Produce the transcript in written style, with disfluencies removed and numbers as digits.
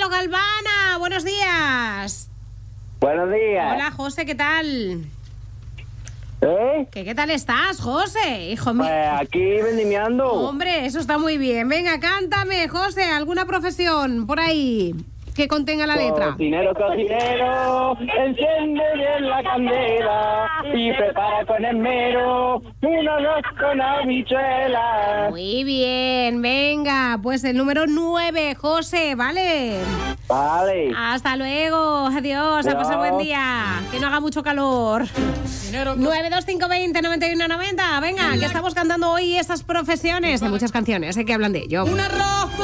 Rocío Galvana. Buenos días. Buenos días. Hola, José, ¿qué tal? ¿Qué tal estás, José? Hijo mío. Pues aquí vendimiando. Hombre, eso está muy bien. Venga, cántame, José, alguna profesión por ahí que contenga la letra. Cocinero, cocinero, enciende bien la candela y prepara con esmero un arroz con habichuelas. Muy bien, venga, pues el número 9, José, ¿vale? Vale. Hasta luego, adiós, a pasar buen día, que no haga mucho calor. 925209190, venga, que estamos cantando hoy esas profesiones de muchas canciones que hablan de ello. Un arroz